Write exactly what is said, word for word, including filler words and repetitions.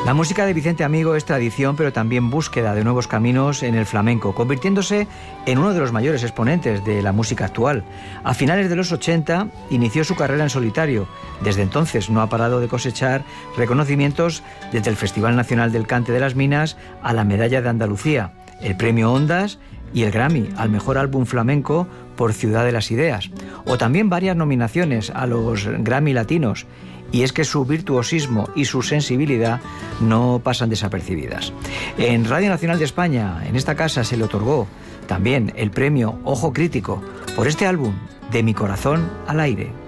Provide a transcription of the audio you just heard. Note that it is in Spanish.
La música de Vicente Amigo es tradición, pero también búsqueda de nuevos caminos en el flamenco, convirtiéndose en uno de los mayores exponentes de la música actual. A finales de los ochenta inició su carrera en solitario. Desde entonces no ha parado de cosechar reconocimientos, desde el Festival Nacional del Cante de las Minas a la Medalla de Andalucía, el Premio Ondas y el Grammy al Mejor Álbum Flamenco por Ciudad de las Ideas, o también varias nominaciones a los Grammy Latinos. Y es que su virtuosismo y su sensibilidad no pasan desapercibidas. En Radio Nacional de España, en esta casa, se le otorgó también el premio Ojo Crítico por este álbum, De mi corazón al aire.